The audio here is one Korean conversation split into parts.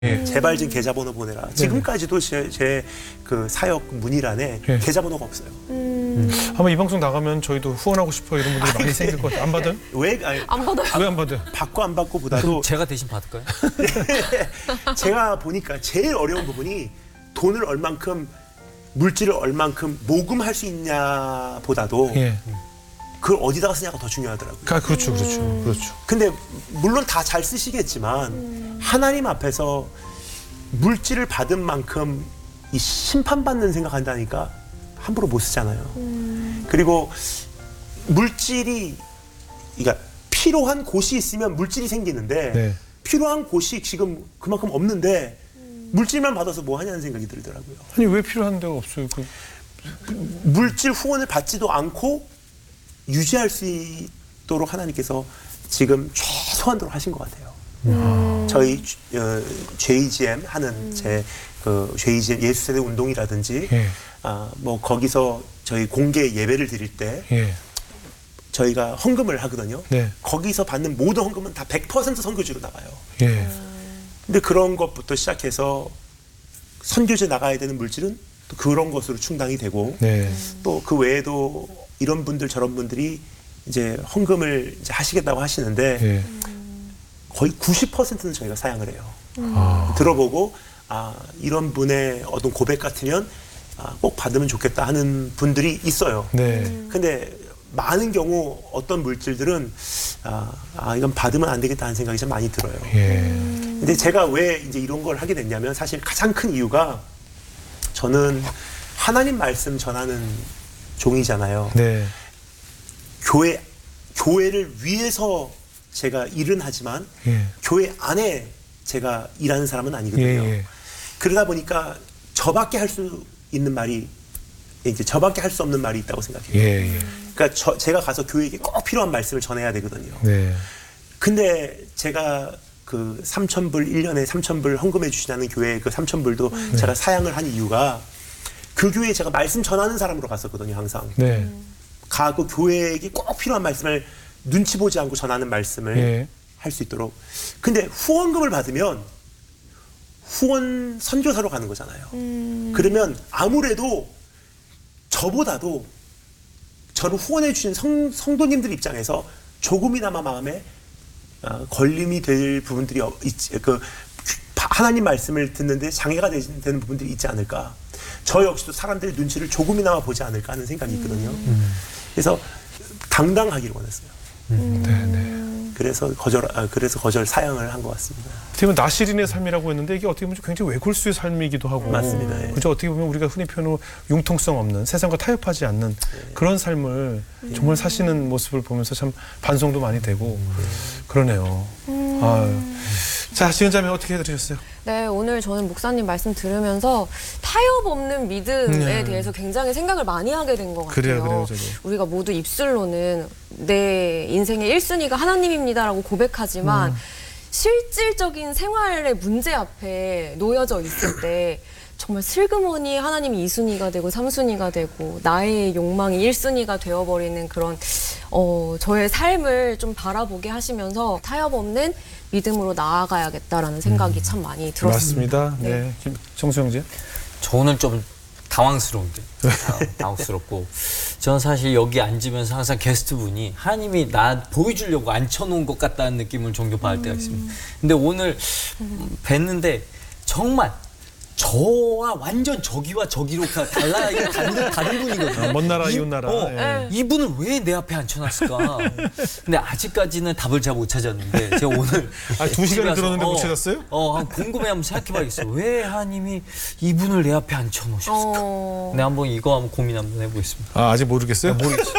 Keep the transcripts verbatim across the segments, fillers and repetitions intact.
예. 제발 좀 계좌번호 보내라. 지금까지도 제 그 사역 문의란에 예. 계좌번호가 없어요. 음. 아마 이 방송 나가면 저희도 후원하고 싶어 이런 분들이 많이 생길 것 같아요. 안 받아요? 왜 아니, 안 받아요. 왜 안 받아요? 받고 안 받고보다도 그럼 제가 대신 받을까요? 제가 보니까 제일 어려운 부분이 돈을 얼만큼 물질을 얼만큼 모금할 수 있냐보다도 예. 그걸 어디다가 쓰냐가 더 중요하더라고요. 아, 그렇죠, 그렇죠, 그렇죠. 근데 물론 다 잘 쓰시겠지만 하나님 앞에서 물질을 받은 만큼 이 심판받는 생각한다니까 함부로 못 쓰잖아요. 그리고 물질이 그러니까 필요한 곳이 있으면 물질이 생기는데 네. 필요한 곳이 지금 그만큼 없는데 물질만 받아서 뭐 하냐는 생각이 들더라고요. 아니 왜 필요한 데가 없어요? 그 물질 후원을 받지도 않고 유지할 수 있도록 하나님께서 지금 최소한도로 하신 것 같아요. 음. 저희 어, 제이지엠 하는 제 그 제이지엠 예수세대 운동이라든지 예. 아, 뭐 거기서 저희 공개 예배를 드릴 때 예. 저희가 헌금을 하거든요. 네. 거기서 받는 모든 헌금은 다 백 퍼센트 선교지로 나가요. 예. 근데 그런 것부터 시작해서 선교지에 나가야 되는 물질은 또 그런 것으로 충당이 되고 네. 또 그 외에도 이런 분들 저런 분들이 이제 헌금을 이제 하시겠다고 하시는데 예. 거의 구십 퍼센트는 저희가 사양을 해요. 아. 들어보고 아 이런 분의 어떤 고백 같으면 아, 꼭 받으면 좋겠다 하는 분들이 있어요. 네. 근데 많은 경우 어떤 물질들은 아, 아 이건 받으면 안 되겠다 하는 생각이 좀 많이 들어요. 예. 근데 제가 왜 이제 이런 걸 하게 됐냐면 사실 가장 큰 이유가 저는 하나님 말씀 전하는 종이잖아요. 네. 교회 교회를 위해서 제가 일은 하지만 예. 교회 안에 제가 일하는 사람은 아니거든요. 예, 예. 그러다 보니까 저밖에 할 수 있는 말이 이제 저밖에 할 수 없는 말이 있다고 생각해요. 예. 예. 그러니까 저, 제가 가서 교회에게 꼭 필요한 말씀을 전해야 되거든요. 네. 근데 제가 그 삼천 불 일 년에 삼천 불 헌금해 주시다는 교회 그 삼천 불도 음. 제가 사양을 한 이유가 그 교회에 제가 말씀 전하는 사람으로 갔었거든요. 항상. 네. 가고 교회에게 꼭 필요한 말씀을 눈치 보지 않고 전하는 말씀을 예. 할 수 있도록. 근데 후원금을 받으면 후원 선교사로 가는 거잖아요. 음. 그러면 아무래도 저보다도 저를 후원해 주신 성, 성도님들 입장에서 조금이나마 마음에 어, 걸림이 될 부분들이 어, 있지, 그 하나님 말씀을 듣는데 장애가 되는 부분들이 있지 않을까. 저 역시도 사람들의 눈치를 조금이나마 보지 않을까 하는 생각이 있거든요. 음. 그래서 당당하기를 원했어요. 음. 네, 네. 그래서 거절, 아, 그래서 거절 사양을 한 것 같습니다. 어떻게 보면 나시린의 삶이라고 했는데 이게 어떻게 보면 굉장히 외골수의 삶이기도 하고 맞습니다. 예. 그죠? 어떻게 보면 우리가 흔히 표현으로 융통성 없는 세상과 타협하지 않는 예. 그런 삶을 정말 사시는 모습을 보면서 참 반성도 많이 되고 그러네요. 아유. 자, 지은자매 어떻게 들으셨어요? 네, 오늘 저는 목사님 말씀 들으면서 타협 없는 믿음에 네. 대해서 굉장히 생각을 많이 하게 된 것 같아요. 그래요, 그래요, 저도. 우리가 모두 입술로는 내 인생의 일 순위가 하나님입니다라고 고백하지만 음. 실질적인 생활의 문제 앞에 놓여져 있을 때 정말 슬그머니 하나님이 이 순위가 되고 삼 순위가 되고 나의 욕망이 일 순위가 되어버리는 그런 어, 저의 삶을 좀 바라보게 하시면서 타협 없는 믿음으로 나아가야겠다라는 생각이 음. 참 많이 들었습니다. 맞습니다. 네. 네. 정수영지? 저는 좀 당황스러운데 당황스럽고 저는 사실 여기 앉으면서 항상 게스트분이 하나님이 나 보여주려고 앉혀놓은 것 같다는 느낌을 종종 받을 때가 있습니다. 근데 오늘 뵀는데 정말 저와 완전 저기와 저기로 달라 다른 다른 분이거든요. 아, 먼 나라 이, 이웃 나라. 어, 예. 이분을 왜 내 앞에 앉혀놨을까? 근데 아직까지는 답을 잘 못 찾았는데 제가 오늘 아, 두 시간을 집에 가서, 들었는데 못 어, 찾았어요? 어, 한 궁금해 한번 생각해봐야겠어요. 왜 하나님이 이분을 내 앞에 앉혀놓으셨을까? 어... 네, 한번 이거 한번 고민 한번 해보겠습니다. 아, 아직 모르겠어요? 모르겠어요.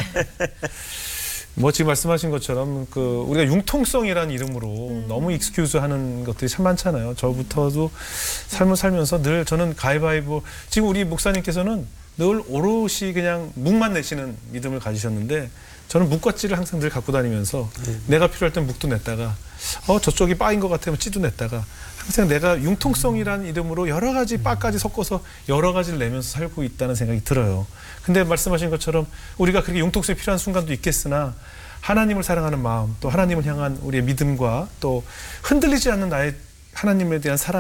뭐 지금 말씀하신 것처럼 그 우리가 융통성이라는 이름으로 음. 너무 익스큐즈하는 것들이 참 많잖아요. 저부터도 삶을 살면서 늘 저는 가위바위보 지금 우리 목사님께서는 늘 오롯이 그냥 묵만 내시는 믿음을 가지셨는데 저는 묵과찌를 항상 늘 갖고 다니면서 음. 내가 필요할 땐 묵도 냈다가 어 저쪽이 빠인 것 같으면 찌도 냈다가 항상 내가 융통성이라는 이름으로 여러 가지 바까지 섞어서 여러 가지를 내면서 살고 있다는 생각이 들어요. 근데 말씀하신 것처럼 우리가 그렇게 융통성이 필요한 순간도 있겠으나 하나님을 사랑하는 마음, 또 하나님을 향한 우리의 믿음과 또 흔들리지 않는 나의 하나님에 대한 사랑